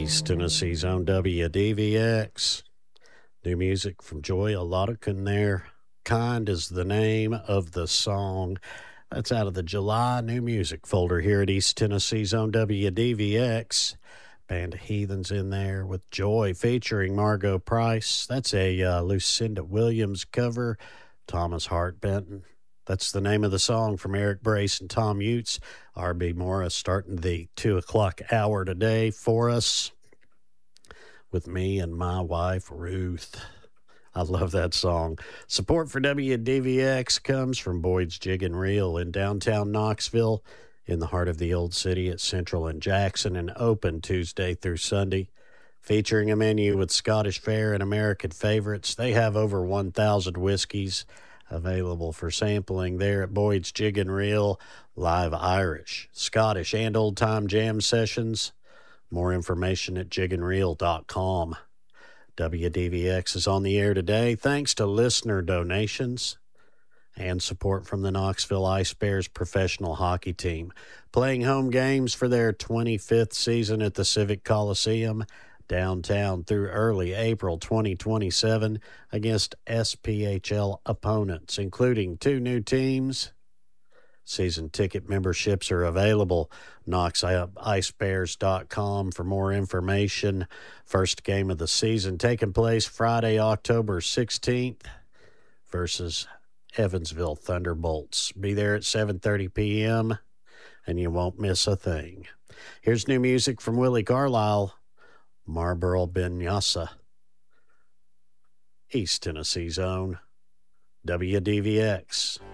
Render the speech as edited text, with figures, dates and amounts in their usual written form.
East Tennessee's own WDVX. New music from Joy Alodican there. Kind is the name of the song. That's out of the July new music folder here at East Tennessee's own WDVX. Band of Heathens in there with Joy featuring Margot Price. That's a Lucinda Williams cover. Thomas Hart Benton. That's the name of the song from Eric Brace and Tom Utes. R.B. Morris starting the 2 o'clock hour today for us with me and my wife, Ruth. I love that song. Support for WDVX comes from Boyd's Jig and Reel in downtown Knoxville, in the heart of the old city at Central and Jackson, and open Tuesday through Sunday. Featuring a menu with Scottish fare and American favorites. They have over 1,000 whiskeys available for sampling there at Boyd's Jig and Reel. Live Irish, Scottish, and old-time jam sessions. More information at jigandreel.com. WDVX is on the air today thanks to listener donations and support from the Knoxville Ice Bears professional hockey team, playing home games for their 25th season at the Civic Coliseum downtown through early April 2027 against SPHL opponents, including 2 new teams. Season ticket memberships are available. KnoxIceBears.com for more information. First game of the season taking place Friday, October 16th versus Evansville Thunderbolts. Be there at 7:30 p.m. and you won't miss a thing. Here's new music from Willie Carlisle, Marlboro Binyasa, East Tennessee's own WDVX.